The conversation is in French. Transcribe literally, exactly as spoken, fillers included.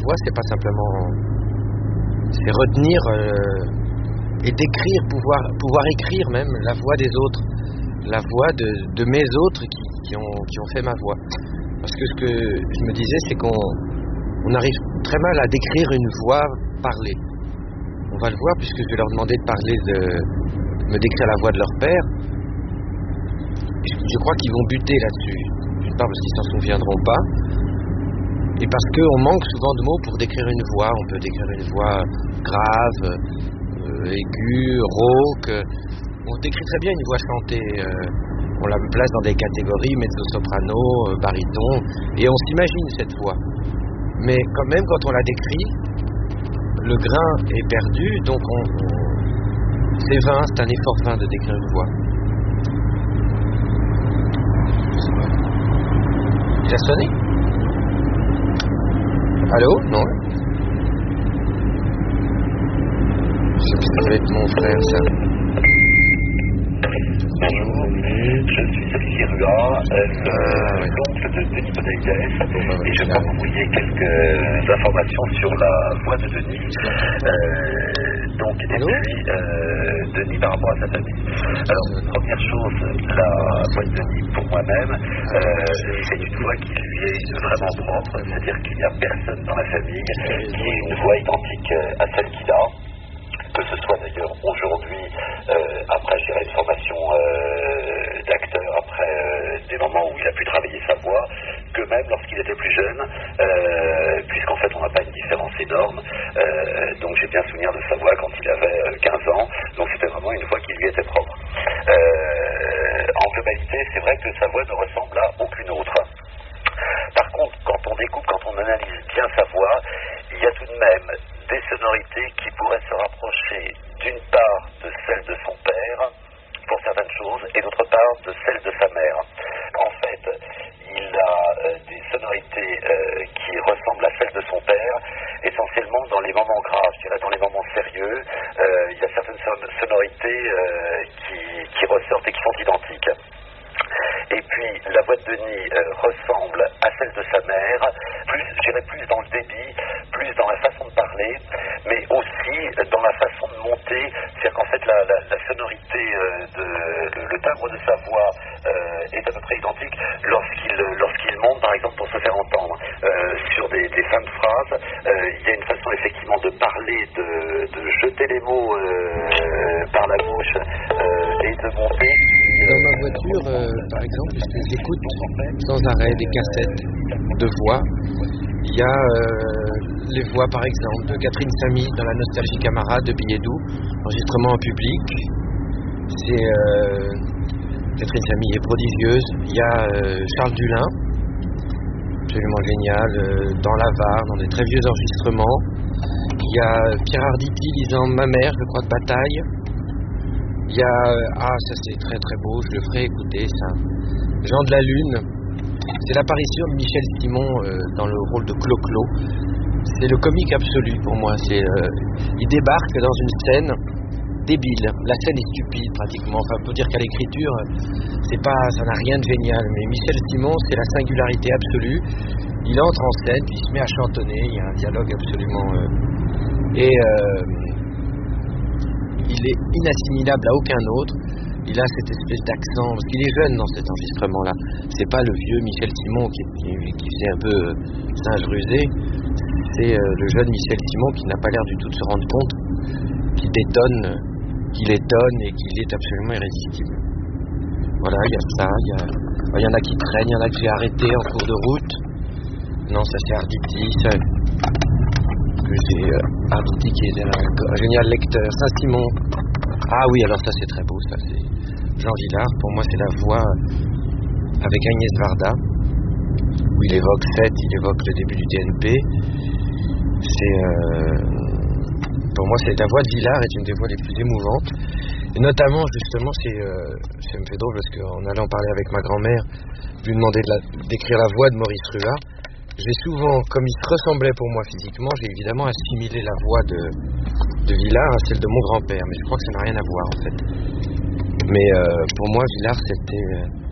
voix, c'est pas simplement... C'est retenir euh, et décrire, pouvoir, pouvoir écrire même la voix des autres, la voix de, de mes autres qui, qui, ont, qui ont fait ma voix. Parce que ce que je me disais, c'est qu'on on arrive très mal à décrire une voix parlée. On va le voir puisque je vais leur demander de parler de, de me décrire la voix de leur père. Je, je crois qu'ils vont buter là-dessus. D'une part parce qu'ils s'en souviendront pas. Et parce qu'on manque souvent de mots pour décrire une voix. On peut décrire une voix grave, euh, aiguë, rauque. On décrit très bien une voix chantée. Euh, on la place dans des catégories, mezzo-soprano, euh, baryton. Et on s'imagine cette voix. Mais quand même, quand on la décrit, le grain est perdu. Donc on, on, c'est vain, c'est un effort vain de décrire une voix. Il a sonné ? Allô? Non? Je sais plus si ça va être mon frère, ça. Bonjour, je suis Alexis Rua, euh, l'oncle de Denis Podalides, et je peux vous envoyer quelques informations sur la voix de Denis. Euh, donc, et puis, euh, Denis par rapport à sa famille. Alors, première chose, la voix de Denis, pour moi-même, euh, c'est une voix qui lui est vraiment propre, c'est-à-dire qu'il n'y a personne dans la famille qui ait une voix identique à celle qu'il a. Que ce soit d'ailleurs aujourd'hui, euh, après je dirais une formation euh, d'acteur, après euh, des moments où il a pu travailler sa voix, que même lorsqu'il était plus jeune, euh, puisqu'en fait on n'a pas une différence énorme, euh, donc j'ai bien souvenir de sa voix quand il avait euh, quinze ans, donc c'était vraiment une voix qui lui était propre. Euh, en globalité, c'est vrai que sa voix ne ressemble à aucune autre. Par contre, quand on découpe, quand on analyse bien sa voix, il y a tout de même des sonorités qui pourraient se rapprocher d'une part de celle de son père, pour certaines choses, et d'autre part de celle de sa mère. En fait, il a euh, des sonorités euh, qui ressemblent à celles de son père, essentiellement dans les moments graves, je dirais dans les moments sérieux. Euh, il y a certaines son- sonorités euh, qui, qui ressortent et qui sont identiques. Et puis la voix de Denis euh, ressemble à celle de sa mère, plus, je dirais plus dans le débit, plus dans la façon de parler, mais aussi dans la façon de monter, c'est-à-dire qu'en fait la, la, la sonorité, euh, de, le, le timbre de sa voix euh, est à peu près identique lorsqu'il, lorsqu'il monte par exemple pour se faire entendre. Euh, sur des, des fins de phrases, euh, il y a une façon effectivement de parler, de, de jeter les mots euh, par la bouche euh, et de monter. Dans ma voiture, euh, par exemple, puisque j'écoute sans arrêt des cassettes de voix, il y a euh, les voix, par exemple, de Catherine Samy dans La Nostalgie Camarade de Billedou, enregistrement en public. C'est euh, Catherine Samy est prodigieuse. Il y a euh, Charles Dulin, absolument génial, euh, dans la Var, dans des très vieux enregistrements. Il y a Pierre Arditi lisant Ma mère, je crois, de Bataille. Il y a... Ah, ça c'est très très beau, je le ferai écouter, ça. Jean de la Lune. C'est l'apparition de Michel Simon euh, dans le rôle de Clo-Clo. C'est le comique absolu pour moi. C'est, euh, il débarque dans une scène débile. La scène est stupide pratiquement. Enfin, on peut dire qu'à l'écriture, c'est pas, ça n'a rien de génial. Mais Michel Simon, c'est la singularité absolue. Il entre en scène, puis il se met à chantonner. Il y a un dialogue absolument... Euh, et... Euh, il est inassimilable à aucun autre. Il a cette espèce d'accent, parce qu'il est jeune dans cet enregistrement-là. C'est pas le vieux Michel Simon qui, qui, qui faisait un peu euh, singe rusé. C'est euh, le jeune Michel Simon qui n'a pas l'air du tout de se rendre compte qu'il détonne, qu'il étonne et qu'il est absolument irrésistible. Voilà, il y a ça. Il y, a, il y en a qui traînent, il y en a que j'ai arrêté en cours de route. Non, ça c'est Arditi, ça... que j'ai euh, Arditi qui est un, un génial lecteur. Saint-Simon. Ah oui, alors ça c'est très beau, ça c'est Jean Villard. Pour moi c'est la voix avec Agnès Varda, où il évoque Sète, il évoque le début du D N P. C'est euh, pour moi c'est la voix de Villard est une des voix les plus émouvantes. Et notamment justement c'est euh, ça me fait drôle parce qu'en allant parler avec ma grand-mère, je lui demandais de la, d'écrire la voix de Maurice Rua. J'ai souvent, comme il se ressemblait pour moi physiquement, j'ai évidemment assimilé la voix de, de Villard à celle de mon grand-père, mais je crois que ça n'a rien à voir en fait. Mais euh, pour moi, Villard, c'était... Euh,